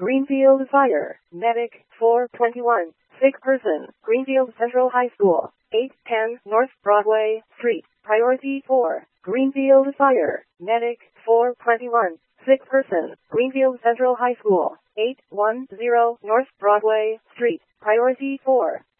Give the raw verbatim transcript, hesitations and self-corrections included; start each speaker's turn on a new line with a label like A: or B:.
A: Greenfield Fire. Medic, four twenty-one. Sick person, Greenfield Central High School, eight ten North Broadway Street. Priority four. Greenfield Fire. Medic, four twenty-one. Sick person, Greenfield Central High School, eight ten North Broadway Street. Priority four.